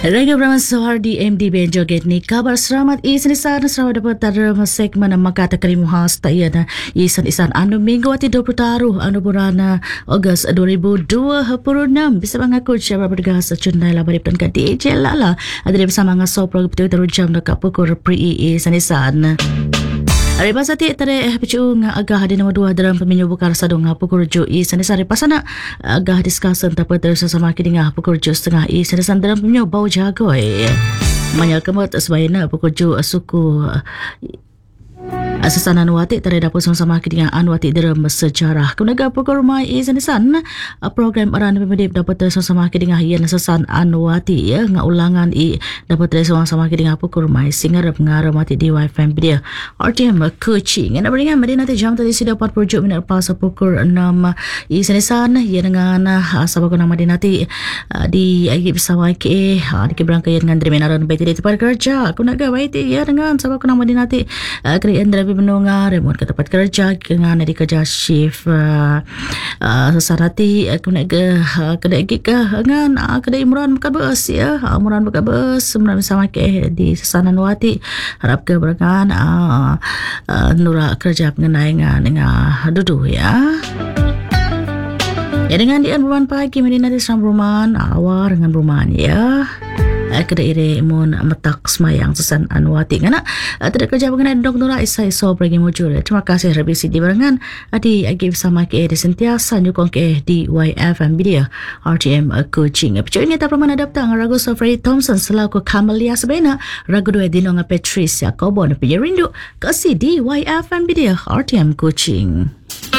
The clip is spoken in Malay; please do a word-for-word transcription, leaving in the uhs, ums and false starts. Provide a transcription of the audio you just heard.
Raga Brahman Sohar di M D Ben Joget ni kabar selamat isan isan selamat dapat dalam segmen makata kalimuha stayana isan isan anu minggu ati dua puluh taruh anu bulan Ogos dua ribu dua puluh enam bisa mengaku siapa bergas cunai labari penka D J Lala ada bersama ngaso program betul terus jam dekat pukul pre isan isan. Hari pasal ti tare eh picu nga agah di nombor dua dalam peminyu bukar sadong nga pukul jo i sanisari pasana agah discussion tapos terus sama kini nga pukul jo setengah i sanisan dalam peminyu bau jagoy. Manyal kemot sebayana pukul jo suku Asasan Anuati tare dapat sama-sama kini Anuati dalam sejarah. Kemudian pukul rumah izanisan program aran pemedip dapat sama-sama kini hian asasan Anuati ya nga ulangan i dapat sama-sama kini pukul rumah singarap ngaramati di wifi dia. R T M coaching. Ngana beringan medina ti jam tadi sudah empat puluh minit pas pukul enam izanisan ya dengan asal ko nama dinati di agi pesawai ke di keberangkaian dengan derminaran baiti di tempat kerja. Kuna ga baiti ya dengan sabab ko nama dinati kri Indra Benunga remote ke tempat kerja dengan di kerja shift uh, uh, sesarati uh, kena ke uh, kedai gika dengan uh, kedai Imran buka bus ya uh, Imran buka bus sebenarnya bersama ke di Sesana Nuati harap ke berangan uh, uh, nura kerja mengenai dengan dudu ya. Ya dengan di Rumahan pagi medina di Sam Rumahan awar dengan Rumahan ya. Kedai ire mun metak semayang sesan Anuati ngana tidak kerja mengenai dok nura isai so pergi muncul. Terima kasih revisi di barengan adi agi bersama ke di sentiasa nyukong ke di Y F M Media R T M coaching. Episode ini tak perlu adapta ngarago Sofrey Thompson selaku Camelia Sabena ragu dua dinong Patricia Kobon pilih rindu kasih di Y F M Media R T M coaching.